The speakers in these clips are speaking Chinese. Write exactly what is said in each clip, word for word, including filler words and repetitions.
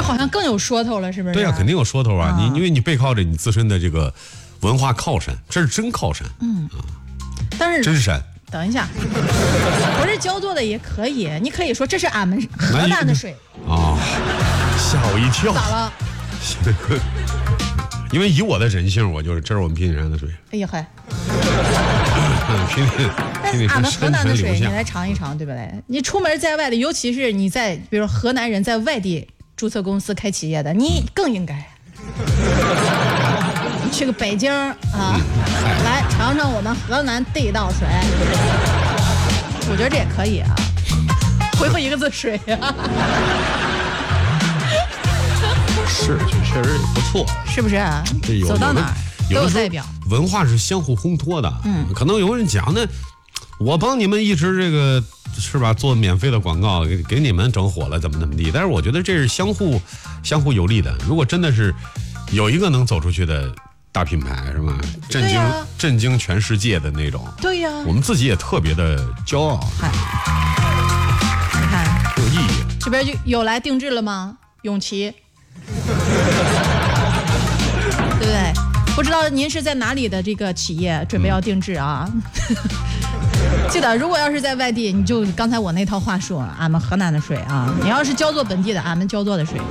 好像更有说头了，是不是？ 对呀、啊，肯定有说头啊！啊你因为你背靠着你自身的这个文化靠山，这是真靠山。 嗯啊，但是真山。 等一下，不是焦作的也可以，你可以说这是俺们河南的水。 啊，吓我一跳！ 咋了？ 因为以我的人性，我就是这是我们平顶山的水。 哎呀嗨！ 平顶， 但是俺们河南的水，你来尝一尝，对不对？你出门在外的，尤其是你在，比如河南人在外地注册公司开企业的，你更应该。你去个北京啊，嗯、来尝尝我们河南地道水。我觉得这也可以啊。回复一个字水啊。 是，确实不错， 是不是、啊？走到哪儿都有代表。 文化是相互烘托的，嗯，可能有人讲呢，我帮你们一直这个是吧，做免费的广告，给给你们整火了，怎么怎么地。但是我觉得这是相互相互有利的。如果真的是有一个能走出去的大品牌，是吧？震惊、啊、震惊全世界的那种。 对呀、啊， 我们自己也特别的骄傲。 嗨，你看， 有意义。 这边就有来定制了吗？永琪。对不对？不知道您是在哪里的这个企业准备要定制啊？嗯、记得，如果要是在外地，你就刚才我那套话术，俺们河南的水啊；你要是焦作本地的，俺们焦作的水。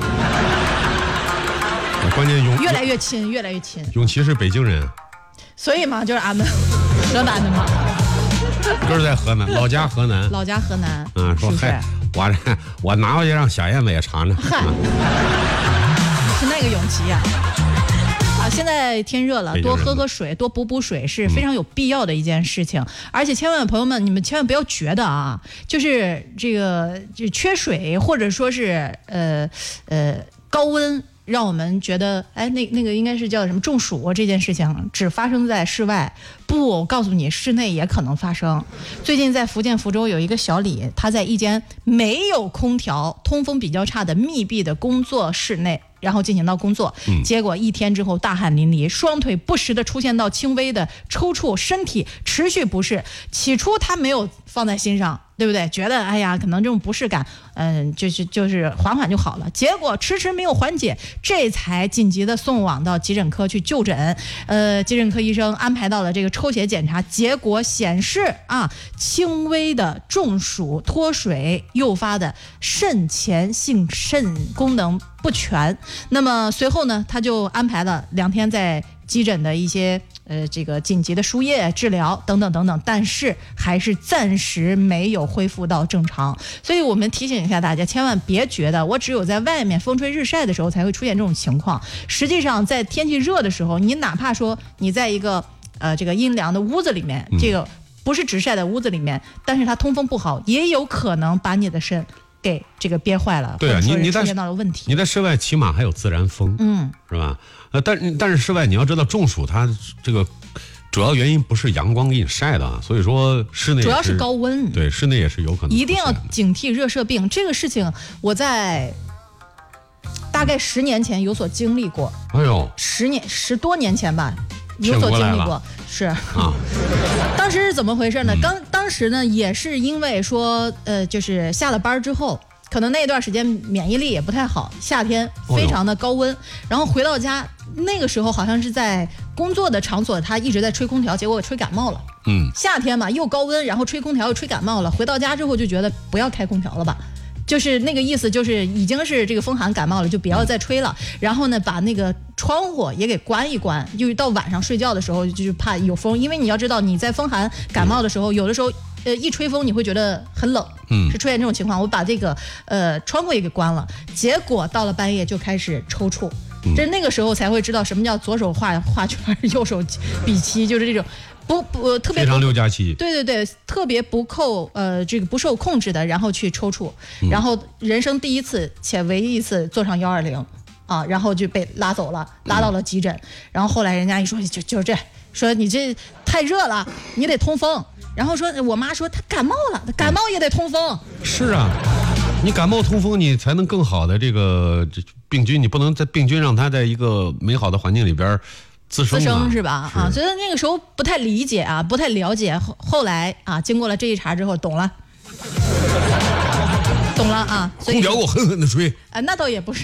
关键永越来越亲，越来越亲。 永琪是北京人， 所以嘛，就是俺们河南的嘛。 就是在河南，老家河南， 老家河南。 嗯，说嗨，我我拿回去让小燕子也尝尝。 嗨。是那个永琪呀、啊，啊！现在天热了，多喝喝水，多补补水是非常有必要的一件事情。嗯、而且千万朋友们，你们千万不要觉得啊，就是这个就缺水，或者说是呃呃高温，让我们觉得哎那那个应该是叫什么中暑这件事情只发生在室外。不，我告诉你，室内也可能发生。最近在福建福州有一个小李，他在一间没有空调、通风比较差的密闭的工作室内。然后进行到工作，结果一天之后大汗淋漓，双腿不时的出现到轻微的抽搐，身体持续不适。起初他没有放在心上，对不对？觉得哎呀，可能这种不适感，嗯，就是就是缓缓就好了。结果迟迟没有缓解，这才紧急的送往到急诊科去就诊。呃，急诊科医生安排到了这个抽血检查，结果显示啊，轻微的中暑脱水诱发的肾前性肾功能不全。那么随后呢，他就安排了两天在急诊的一些呃这个紧急的输液治疗等等等等，但是还是暂时没有恢复到正常。所以我们提醒一下大家，千万别觉得我只有在外面风吹日晒的时候才会出现这种情况。实际上在天气热的时候，你哪怕说你在一个呃这个阴凉的屋子里面，这个不是直晒的屋子里面，但是它通风不好，也有可能把你的肾给这个憋坏了， 对啊，你你出现到了问题。 你在室外起码还有自然风，嗯，是吧？呃，但但是室外你要知道中暑，它这个主要原因不是阳光给你晒的，所以说室内主要是高温， 对，室内也是有可能。 一定要警惕热射病这个事情，我在大概十年前有所经历过。 哎呦， 十年十多年前吧。有所经历过，是啊，当时是怎么回事呢？刚当时呢，也是因为说，呃，就是下了班之后，可能那段时间免疫力也不太好，夏天非常的高温，哦、然后回到家，那个时候好像是在工作的场所，他一直在吹空调，结果我吹感冒了。嗯，夏天嘛，又高温，然后吹空调又吹感冒了，回到家之后就觉得不要开空调了吧。就是那个意思，就是已经是这个风寒感冒了，就不要再吹了。然后呢，把那个窗户也给关一关，就是到晚上睡觉的时候，就是怕有风，因为你要知道你在风寒感冒的时候，有的时候呃一吹风你会觉得很冷，嗯，是出现这种情况。我把这个呃窗户也给关了，结果到了半夜就开始抽搐。这那个时候才会知道什么叫左手画画圈，右手比七，就是这种。不不特别非常六加七， 对对对，特别不扣呃这个不受控制的，然后去抽搐，嗯、然后人生第一次且唯一一次坐上幺二零啊，然后就被拉走了，拉到了急诊，嗯、然后后来人家一说就就这说你这太热了，你得通风，然后说我妈说她感冒了，她感冒也得通风， 嗯、是啊，你感冒通风你才能更好的这个这病菌，你不能在病菌让它在一个美好的环境里边。自生, 自生是吧？是啊，所以那个时候不太理解啊，不太了解。后后来啊，经过了这一茬之后，懂了，懂了啊。所以空调给我狠狠的吹。 啊、呃，那倒也不是。